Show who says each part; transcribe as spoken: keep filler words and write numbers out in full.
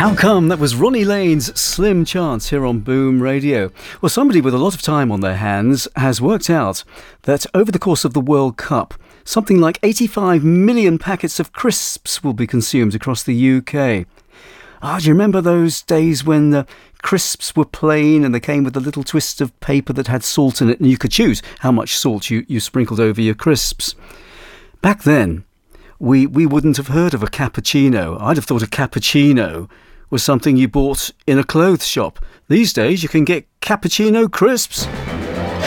Speaker 1: How come? That was Ronnie Lane's Slim Chance here on Boom Radio. Well, somebody with a lot of time on their hands has worked out that over the course of the World Cup, something like eighty-five million packets of crisps will be consumed across the U K. Ah, do you remember those days when the crisps were plain and they came with a little twist of paper that had salt in it, and you could choose how much salt you, you sprinkled over your crisps? Back then, we, we wouldn't have heard of a cappuccino. I'd have thought a cappuccino was something you bought in a clothes shop. These days, you can get cappuccino crisps